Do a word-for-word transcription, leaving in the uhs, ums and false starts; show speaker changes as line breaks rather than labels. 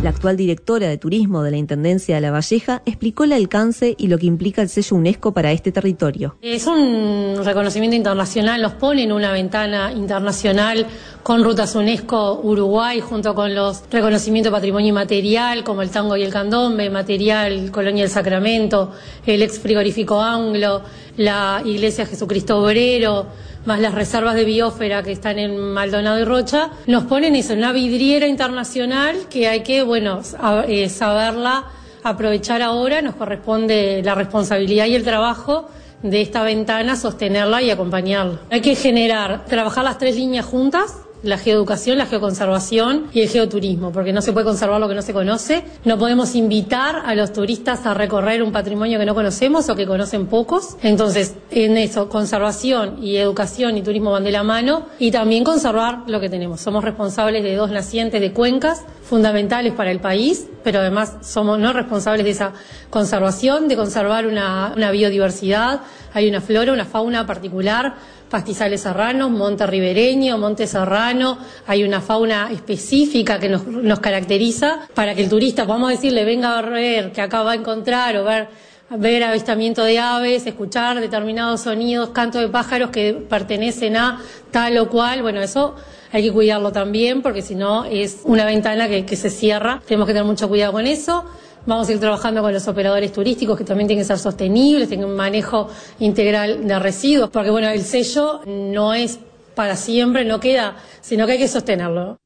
La actual directora de Turismo de la Intendencia de La Valleja explicó el alcance y lo que implica el sello UNESCO para este territorio.
Es un reconocimiento internacional, nos pone en una ventana internacional con rutas UNESCO Uruguay, junto con los reconocimientos de patrimonio inmaterial, como el tango y el candombe, material Colonia del Sacramento, el ex frigorífico Anglo, la Iglesia Jesucristo Obrero, más las reservas de biosfera que están en Maldonado y Rocha, nos ponen eso, en una vidriera internacional que hay que, bueno, saberla aprovechar ahora. Nos corresponde la responsabilidad y el trabajo de esta ventana, sostenerla y acompañarla. Hay que generar, trabajar las tres líneas juntas: la geoeducación, la geoconservación y el geoturismo, porque no se puede conservar lo que no se conoce. No podemos invitar a los turistas a recorrer un patrimonio que no conocemos o que conocen pocos. Entonces, en eso, conservación y educación y turismo van de la mano, y también conservar lo que tenemos. Somos responsables de dos nacientes de cuencas fundamentales para el país, pero además somos no responsables de esa conservación, de conservar una, una biodiversidad. Hay una flora, una fauna particular, pastizales serranos, monte ribereño, monte serrano, hay una fauna específica que nos, nos caracteriza para que el turista, vamos a decirle, venga a ver que acá va a encontrar o ver, ver avistamiento de aves, escuchar determinados sonidos, cantos de pájaros que pertenecen a tal o cual. Bueno, eso hay que cuidarlo también, porque si no es una ventana que, que se cierra. Tenemos que tener mucho cuidado con eso. Vamos a ir trabajando con los operadores turísticos, que también tienen que ser sostenibles, tienen un manejo integral de residuos, porque bueno, el sello no es para siempre, no queda, sino que hay que sostenerlo.